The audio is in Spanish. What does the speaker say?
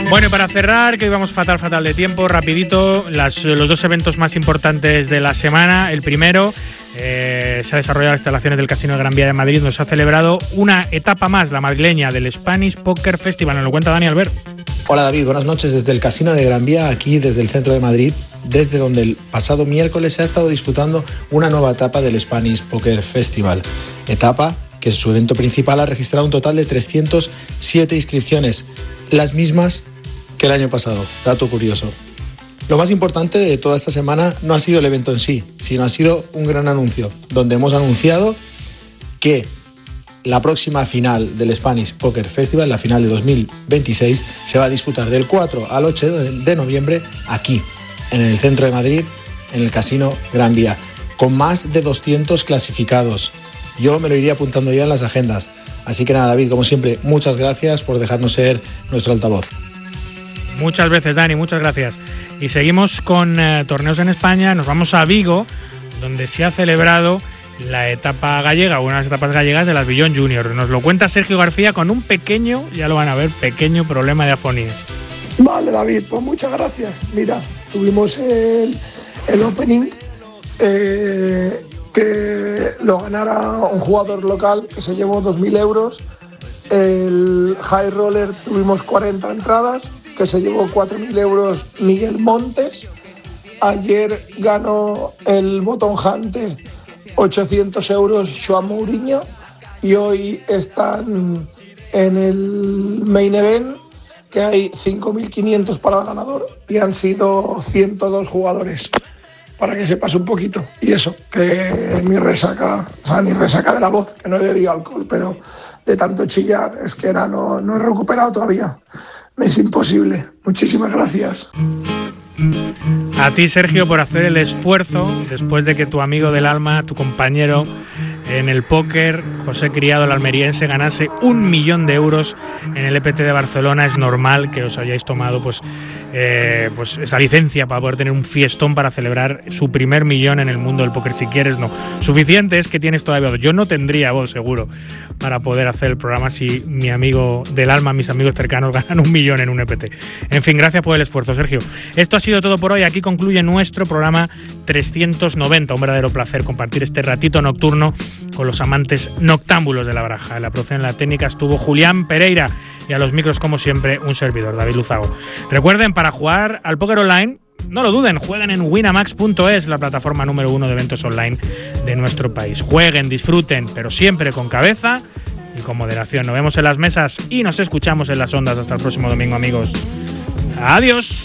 Bueno, y para cerrar, que hoy vamos fatal de tiempo, rapidito, los dos eventos más importantes de la semana. El primero, se ha desarrollado las instalaciones del Casino de Gran Vía de Madrid, donde se ha celebrado una etapa más, la madrileña, del Spanish Poker Festival. Nos lo cuenta Dani Albert. Hola David, buenas noches desde el Casino de Gran Vía, aquí desde el centro de Madrid, desde donde el pasado miércoles se ha estado disputando una nueva etapa del Spanish Poker Festival. Etapa que su evento principal ha registrado un total de 307 inscripciones, las mismas que el año pasado. Dato curioso. Lo más importante de toda esta semana no ha sido el evento en sí, sino ha sido un gran anuncio, donde hemos anunciado que la próxima final del Spanish Poker Festival, la final de 2026, se va a disputar del 4 al 8 de noviembre aquí, en el centro de Madrid, en el Casino Gran Vía, con más de 200 clasificados. Yo me lo iría apuntando ya en las agendas. Así que nada, David, como siempre, muchas gracias por dejarnos ser nuestro altavoz. Muchas veces, Dani, muchas gracias. Y seguimos con torneos en España. Nos vamos a Vigo, donde se ha celebrado la etapa gallega, una de las etapas gallegas de las Beyond Junior. Nos lo cuenta Sergio García con un pequeño, ya lo van a ver, pequeño problema de afonía. Vale, David, pues muchas gracias. Mira, tuvimos el opening que lo ganara un jugador local que se llevó 2.000 euros. El high roller tuvimos 40 entradas, que se llevó 4.000 euros Miguel Montes. Ayer ganó el botón hunter 800 euros Joan Mourinho, y hoy están en el main event, que hay 5.500 para el ganador y han sido 102 jugadores, para que se pase un poquito. Y eso, que mi resaca de la voz, que no he bebido alcohol, pero de tanto chillar es que no he recuperado todavía. Me es imposible. Muchísimas gracias. A ti, Sergio, por hacer el esfuerzo después de que tu amigo del alma, tu compañero en el póker, José Criado, el almeriense, ganase 1 millón de euros en el EPT de Barcelona. Es normal que os hayáis tomado pues esa licencia para poder tener un fiestón para celebrar su primer millón en el mundo del póker. Si quieres, no. Suficiente es que tienes todavía dos. Yo no tendría voz, seguro, para poder hacer el programa si mi amigo del alma, mis amigos cercanos, ganan 1 millón en un EPT. En fin, gracias por el esfuerzo, Sergio. Esto ha sido todo por hoy. Aquí concluye nuestro programa 390. Un verdadero placer compartir este ratito nocturno con los amantes noctámbulos de la baraja. En la producción, en la técnica, estuvo Julián Pereira, y a los micros, como siempre, un servidor, David Luzago. Recuerden, para jugar al póker online, no lo duden, jueguen en winamax.es, la plataforma número 1 de eventos online de nuestro país. Jueguen, disfruten, pero siempre con cabeza y con moderación. Nos vemos en las mesas y nos escuchamos en las ondas. Hasta el próximo domingo, amigos. Adiós.